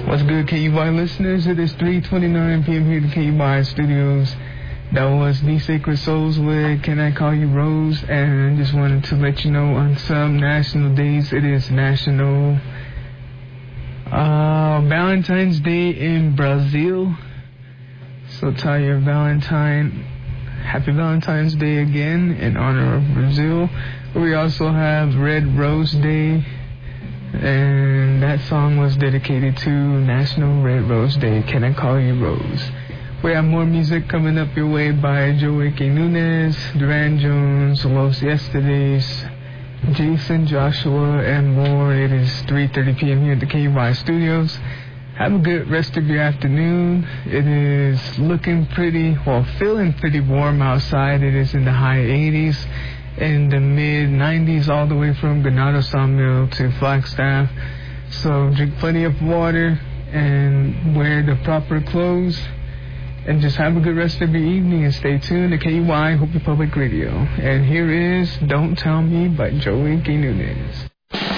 What's good, KUY listeners? It is 3:29 p.m. here at the KUY studios. That was The Sacred Souls with Can I Call You Rose? And I just wanted to let you know on some national days, it is National Valentine's Day in Brazil. So tell your Valentine, Happy Valentine's Day again in honor of Brazil. We also have Red Rose Day. And that song was dedicated to National Red Rose Day. Can I Call You Rose? We have more music coming up your way by Joey K. Nunez, Duran Jones, Los Yesterdays, Jason Joshua, and more. It is 3:30 p.m. here at the KUY studios. Have a good rest of your afternoon. It is looking feeling pretty warm outside. It is in the high 80s. In the mid-90s, all the way from Ganado Sawmill to Flagstaff. So drink plenty of water and wear the proper clothes. And just have a good rest of your evening and stay tuned to KUY Hope Public Radio. And here is Don't Tell Me by Joey K. Nunez.